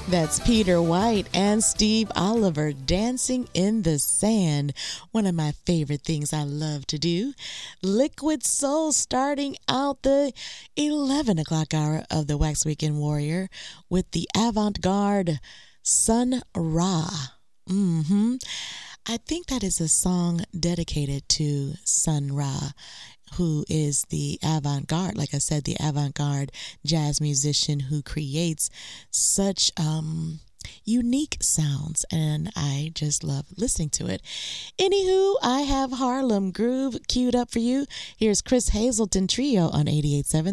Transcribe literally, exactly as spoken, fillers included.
That's Peter White and Steve Oliver, Dancing in the Sand. One of my favorite things I love to do. Liquid Soul starting out the eleven o'clock hour of the Wax Weekend Warrior with the avant-garde Sun Ra. Mm-hmm. I think that is a song dedicated to Sun Ra, who is the avant-garde, like I said, the avant-garde jazz musician who creates such um, unique sounds, and I just love listening to it. Anywho, I have Harlem Groove queued up for you. Here's Chris Hazelton Trio on eighty-eight point seven.